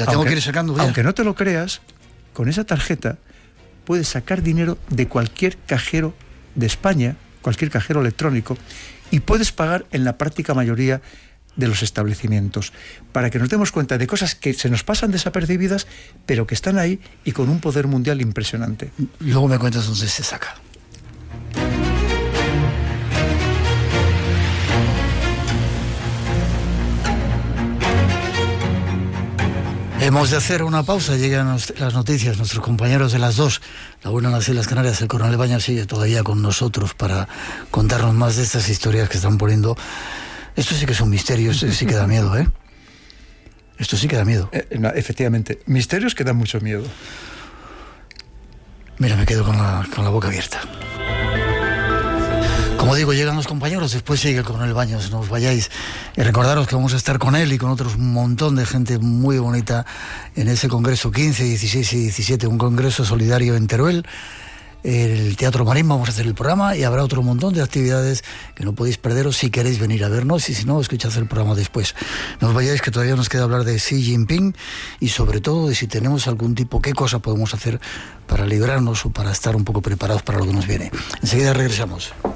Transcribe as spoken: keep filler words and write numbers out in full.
La tengo aunque, que ir sacando ya. Aunque no te lo creas, con esa tarjeta puedes sacar dinero de cualquier cajero de España, cualquier cajero electrónico, y puedes pagar en la práctica mayoría de los establecimientos, para que nos demos cuenta de cosas que se nos pasan desapercibidas, pero que están ahí y con un poder mundial impresionante. Luego me cuentas dónde se saca. Hemos de hacer una pausa, llegan las noticias, nuestros compañeros de las dos, la una en las Islas Canarias, el coronel Baños sigue todavía con nosotros para contarnos más de estas historias que están poniendo. Esto sí que es un misterio, esto sí que da miedo, ¿eh? Esto sí que da miedo. Eh, no, efectivamente, misterios que dan mucho miedo. Mira, me quedo con la, con la boca abierta. Como digo, llegan los compañeros, después sigue el coronel Baños, no os vayáis. Y recordaros que vamos a estar con él y con otros un montón de gente muy bonita en ese congreso quince, dieciséis y diecisiete, un congreso solidario en Teruel. El Teatro Marín vamos a hacer el programa y habrá otro montón de actividades que no podéis perderos si queréis venir a vernos, y si no, escuchad el programa después. No os vayáis, que todavía nos queda hablar de Xi Jinping y sobre todo de si tenemos algún tipo, qué cosa podemos hacer para librarnos o para estar un poco preparados para lo que nos viene. Enseguida regresamos.